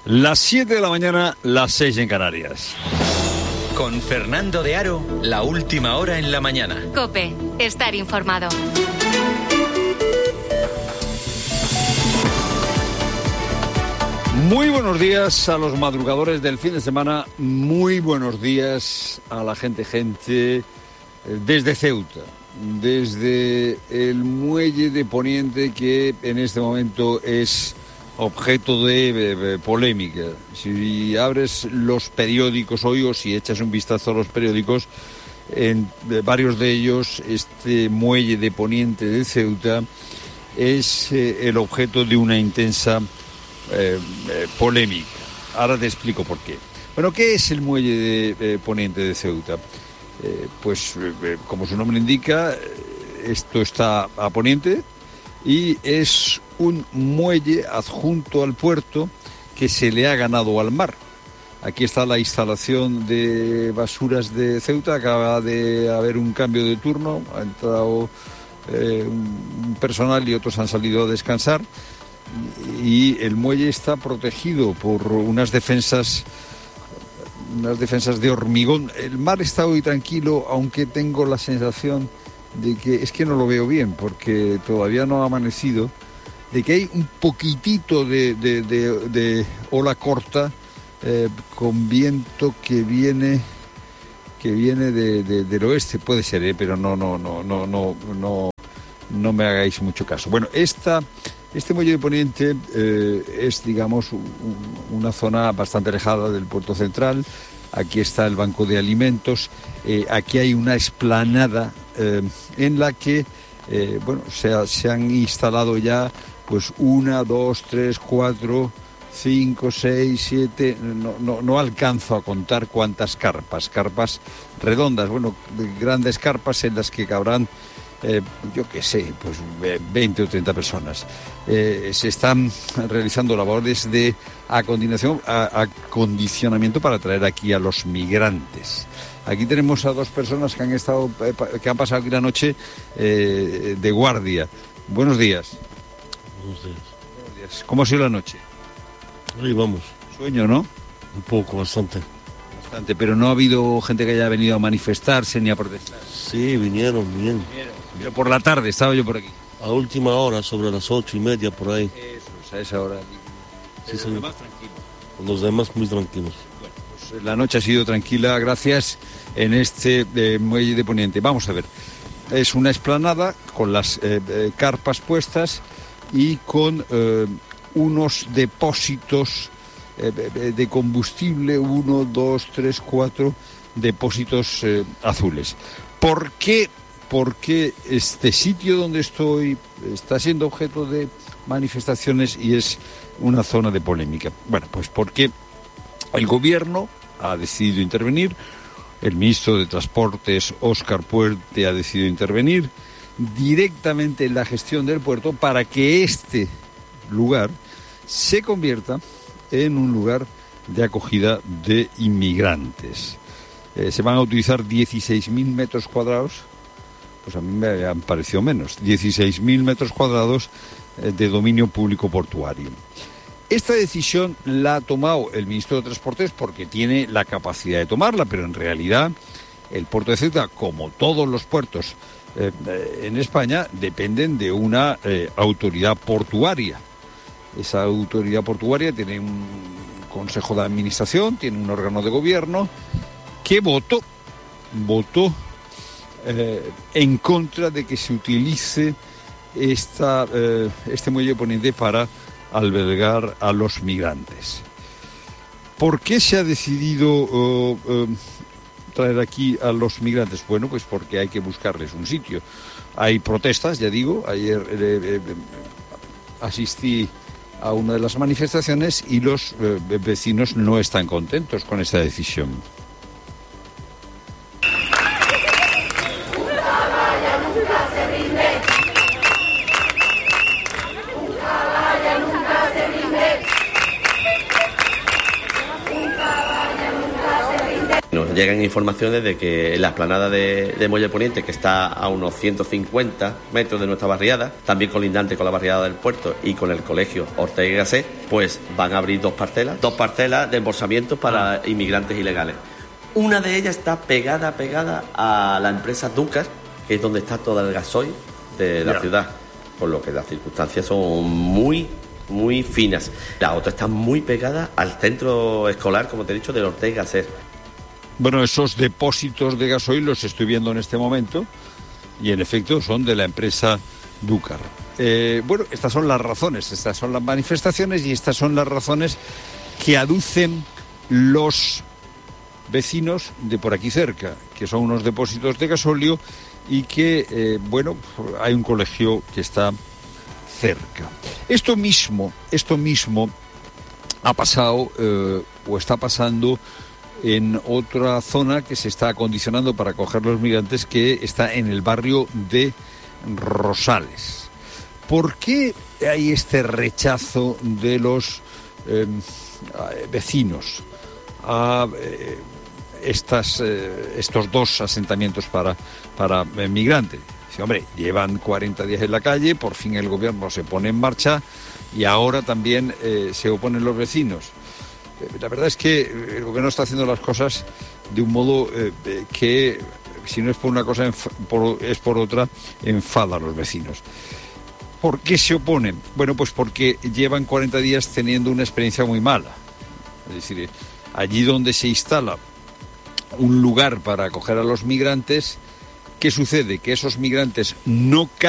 Las 7 de la mañana, las 6 en Canarias. Con Fernando de Aro, la última hora en la mañana. COPE, estar informado. Muy buenos días a los madrugadores del fin de semana. Muy buenos días a la gente desde Ceuta, desde el muelle de Poniente, que en este momento es objeto de polémica. Si abres los periódicos hoy o si echas un vistazo a los periódicos, en varios de ellos este muelle de Poniente de Ceuta es el objeto de una intensa polémica. Ahora te explico por qué. Bueno, ¿qué es el muelle de Poniente de Ceuta? Como su nombre indica, esto está a poniente y es un muelle adjunto al puerto que se le ha ganado al mar. Aquí está la instalación de basuras de Ceuta. Acaba de haber un cambio de turno, ha entrado un personal y otros han salido a descansar, y el muelle está protegido por unas defensas de hormigón. El mar está hoy tranquilo, aunque tengo la sensación de que, es que no lo veo bien porque todavía no ha amanecido, de que hay un poquitito de ola corta con viento que viene del oeste. Puede ser, pero no me hagáis mucho caso. Bueno, este muelle de Poniente es, digamos, una zona bastante alejada del puerto central. Aquí está el banco de alimentos. Aquí hay una explanada en la que se han instalado ya pues 1, 2, 3, 4, 5, 6, 7, no alcanzo a contar cuántas carpas redondas, grandes carpas en las que cabrán, 20 o 30 personas. Se están realizando labores de acondicionamiento para traer aquí a los migrantes. Aquí tenemos a dos personas que han pasado aquí la noche de guardia. Buenos días. Buenos días. Buenos días. ¿Cómo ha sido la noche? Ahí vamos. Sueño, ¿no? Un poco, bastante. Bastante, pero no ha habido gente que haya venido a manifestarse ni a protestar. Sí, vinieron bien. Pero por la tarde estaba yo por aquí. A última hora, sobre las 8:30, por ahí. Eso, a esa hora. Sí, los demás tranquilos. Los demás muy tranquilos. Bueno, pues la noche ha sido tranquila, gracias, en este muelle de Poniente. Vamos a ver. Es una explanada con las carpas puestas y con unos depósitos de combustible, 1, 2, 3, 4 depósitos azules. ¿Por qué este sitio donde estoy está siendo objeto de manifestaciones y es una zona de polémica? Bueno, pues porque el gobierno ha decidido intervenir. El ministro de Transportes, Óscar Puente, ha decidido intervenir directamente en la gestión del puerto para que este lugar se convierta en un lugar de acogida de inmigrantes. Se van a utilizar 16.000 metros cuadrados, pues a mí me han parecido menos, 16.000 metros cuadrados de dominio público portuario. Esta decisión la ha tomado el ministro de Transportes porque tiene la capacidad de tomarla, pero en realidad el puerto de Ceuta, como todos los puertos en España, dependen de una autoridad portuaria. Esa autoridad portuaria tiene un consejo de administración, tiene un órgano de gobierno que votó en contra de que se utilice este muelle de Poniente para albergar a los migrantes. ¿Por qué se ha decidido traer aquí a los migrantes? Bueno, pues porque hay que buscarles un sitio. Hay protestas, ya digo, ayer asistí a una de las manifestaciones y los vecinos no están contentos con esta decisión. Nos llegan informaciones de que en la explanada de Muelle Poniente, que está a unos 150 metros de nuestra barriada, también colindante con la barriada del puerto y con el colegio Ortega y Gasset, pues van a abrir dos parcelas de embolsamiento para inmigrantes ilegales. Una de ellas está pegada a la empresa Ducas, que es donde está todo el gasoil de la ciudad, por lo que las circunstancias son muy finas. La otra está muy pegada al centro escolar, como te he dicho, del Ortega y Gasset. Bueno, esos depósitos de gasoil los estoy viendo en este momento y en efecto son de la empresa Dúcar. Bueno, estas son las razones, estas son las manifestaciones y estas son las razones que aducen los vecinos de por aquí cerca, que son unos depósitos de gasóleo y que, bueno, hay un colegio que está cerca. Esto mismo ha pasado o está pasando en otra zona que se está acondicionando para acoger los migrantes, que está en el barrio de Rosales. ¿Por qué hay este rechazo de los vecinos a estos dos asentamientos para migrantes? Sí, hombre, llevan 40 días en la calle, por fin el gobierno se pone en marcha y ahora también se oponen los vecinos. La verdad es que el gobierno está haciendo las cosas de un modo que, si no es por una cosa, es por otra, enfada a los vecinos. ¿Por qué se oponen? Bueno, pues porque llevan 40 días teniendo una experiencia muy mala. Es decir, allí donde se instala un lugar para acoger a los migrantes, ¿qué sucede? Que esos migrantes no caben